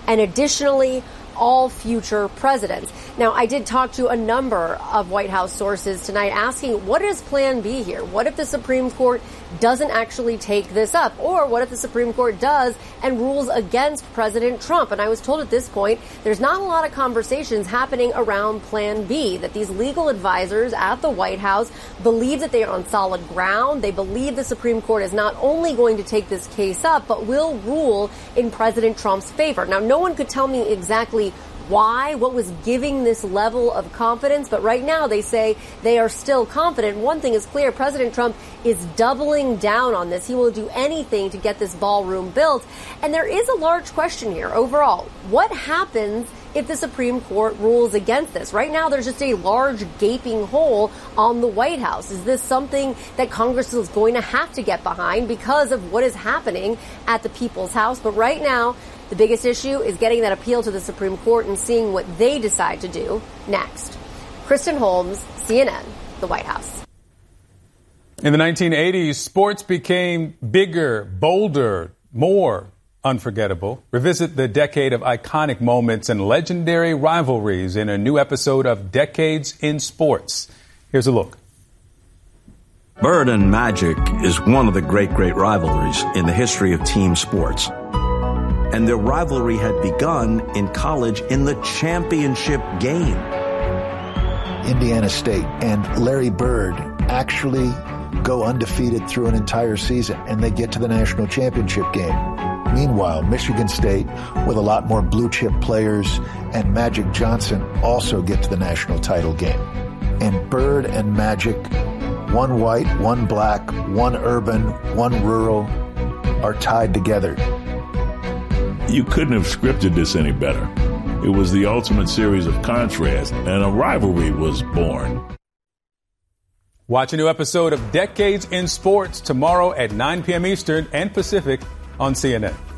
and additionally, all future presidents. Now, I did talk to a number of White House sources tonight asking, what is plan B here? What if the Supreme Court doesn't actually take this up? Or what if the Supreme Court does and rules against President Trump? And I was told at this point, there's not a lot of conversations happening around plan B, that these legal advisors at the White House believe that they are on solid ground. They believe the Supreme Court is not only going to take this case up, but will rule in President Trump's favor. Now, no one could tell me exactly why, what was giving this level of confidence, but right now they say they are still confident. One thing is clear, President Trump is doubling down on this. He will do anything to get this ballroom built. And there is a large question here overall. What happens if the Supreme Court rules against this? Right now, there's just a large gaping hole on the White House. Is this something that Congress is going to have to get behind because of what is happening at the People's House? But right now, the biggest issue is getting that appeal to the Supreme Court and seeing what they decide to do next. Kristen Holmes, CNN, the White House. In the 1980s, sports became bigger, bolder, more unforgettable. Revisit the decade of iconic moments and legendary rivalries in a new episode of Decades in Sports. Here's a look. Bird and Magic is one of the great rivalries in the history of team sports. And their rivalry had begun in college in the championship game. Indiana State and Larry Bird actually go undefeated through an entire season, and they get to the national championship game. Meanwhile, Michigan State, with a lot more blue-chip players, and Magic Johnson also get to the national title game. And Bird and Magic, one white, one black, one urban, one rural, are tied together. You couldn't have scripted this any better. It was the ultimate series of contrast, and a rivalry was born. Watch a new episode of Decades in Sports tomorrow at 9 p.m. Eastern and Pacific on CNN.